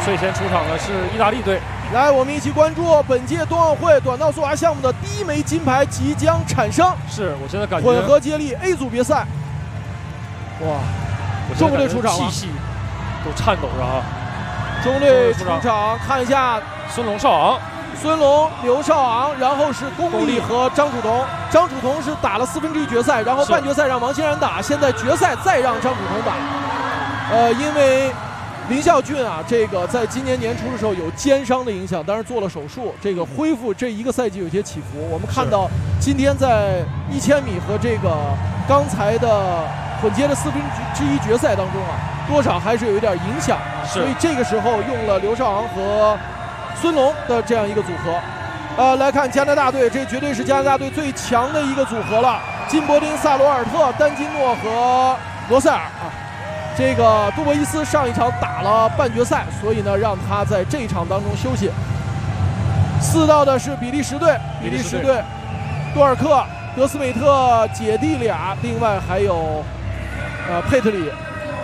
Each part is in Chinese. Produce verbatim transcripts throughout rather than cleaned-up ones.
率先出场的是意大利队。 来，我们一起关注本届冬奥会短道速滑项目的第一枚金牌即将产生。 是我现在感觉混合接力 A 组别赛，哇，中国队出场了， 气息都颤抖着啊！ 中国队出场，看一下孙龙、邵昂。 孙龙、刘少昂，然后是龚丽和张楚彤。张楚彤是打了四分之一决赛，然后半决赛让王欣然打，现在决赛再让张楚彤打。呃，因为林孝俊啊，这个在今年年初的时候有肩伤的影响，当然做了手术，这个恢复这一个赛季有些起伏。我们看到今天在一千米和这个刚才的混接的四分之一决赛当中啊，多少还是有一点影响啊，所以这个时候用了刘少昂和 孙龙的这样一个组合，呃，来看加拿大队，这绝对是加拿大队最强的一个组合了。金伯丁、萨罗尔特、丹金诺和罗塞尔啊，这个杜博伊斯上一场打了半决赛，所以呢，让他在这一场当中休息。四道的是比利时队，比利时队，多尔克、德斯美特姐弟俩，另外还有呃佩特里。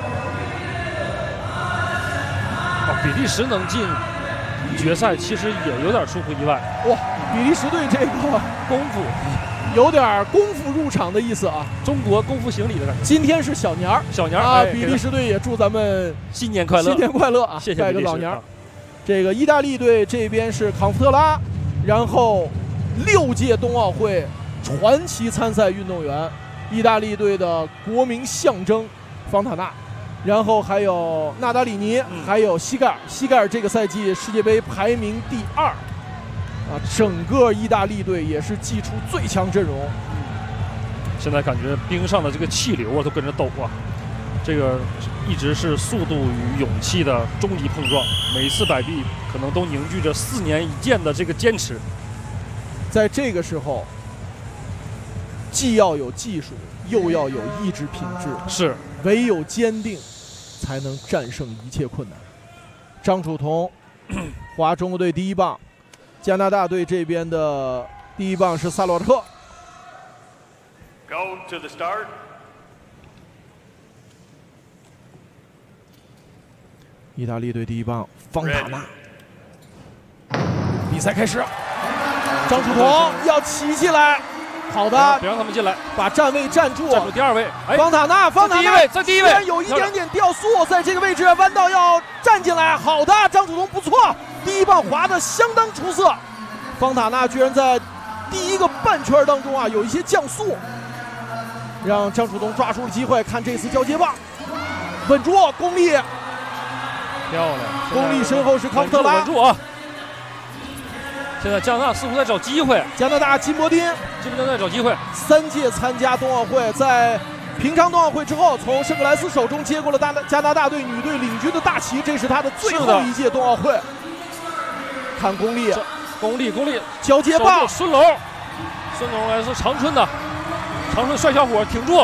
哦，比利时能进 决赛其实也有点出乎意外哇！比利时队这个功夫有点功夫入场的意思啊， 中国功夫行礼的感觉。 今天是小年儿， 小年儿啊！ 哎、 比利时队也祝咱们新年快乐， 新年快乐啊！ 谢谢拜个老年儿。这个意大利队这边是康夫特拉，然后六届冬奥会传奇参赛运动员，意大利队的国民象征方塔纳。 然后还有纳达里尼， 嗯、 还有西盖尔。西盖尔这个赛季世界杯排名第二，啊，整个意大利队也是祭出最强阵容。 现在感觉冰上的这个气流啊都跟着抖啊，这个一直是速度与勇气的终极碰撞，每一次摆臂可能都凝聚着四年一见的这个坚持。 在这个时候，既要有技术，又要有意志品质， 是唯有坚定，才能战胜一切困难。张楚彤滑中国队第一棒，加拿大队这边的第一棒是萨洛尔特。 Go to the start. 意大利队第一棒方塔纳。比赛开始，张楚彤要骑起来。 好的， 别让他们进来， 把站位站住， 站住第二位。哎， 方塔纳，方塔纳， 第一位，在第一位， 有一点点掉速，在这个位置弯道要站进来。好的，张楚彤不错，第一棒滑得相当出色。方塔纳居然在第一个半圈当中啊有一些降速，让张楚彤抓住了机会。看这次交接棒，稳住，功力， 漂亮， 功力身后是康夫特拉， 稳住啊！ 现在加拿大似乎在找机会。 加拿大金伯丁， 金伯丁在找机会。 三届参加冬奥会，在平昌冬奥会之后，从圣克莱斯手中接过了大加拿大队女队领军的大旗，这是他的最后一届冬奥会。看功力， 功力，功力， 交接棒， 孙龙，孙龙来是长春的，长春帅小伙，挺住。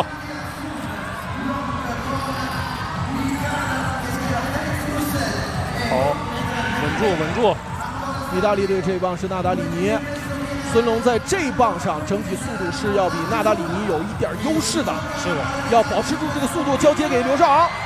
好，稳住，稳住。 意大利队这一棒是纳达里尼，孙龙在这一棒上整体速度是要比纳达里尼有一点优势的。 是的， 要保持住这个速度，交接给刘少昂。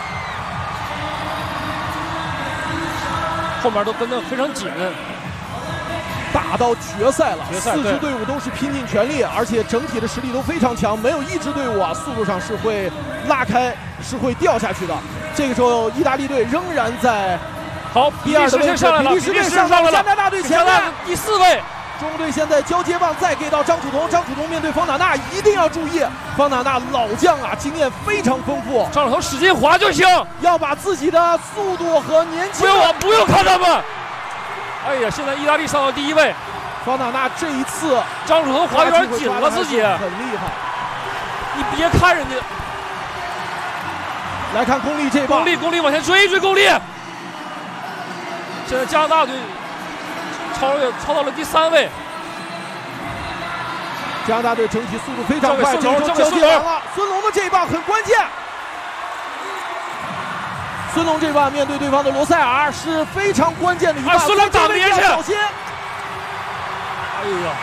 后面都跟得非常紧， 打到决赛了， 决赛四支队伍都是拼尽全力，而且整体的实力都非常强，没有一支队伍啊速度上是会拉开，是会掉下去的。这个时候，意大利队仍然在。 好， 第二的位置，比利时队上来了，加拿大队前面第四位。 中国队现在交接棒再给到张楚彤，张楚彤面对方塔纳一定要注意，方塔纳老将啊，经验非常丰富， 张楚彤使劲滑就行， 要把自己的速度和年轻。 不用我不用看他们。哎呀，现在意大利上到第一位， 方塔纳这一次张楚彤滑有点紧了自己， 很厉害。 你别看人家， 来看功力这棒， 功力功力往前追追功力。 现在加拿大队超越超到了第三位， 加拿大队整体速度非常快， 这个交接完了。孙龙的这一棒很关键，孙龙这棒面对对方的罗塞尔是非常关键的一棒， 哎，孙龙打别去， 小心！ 哎呀！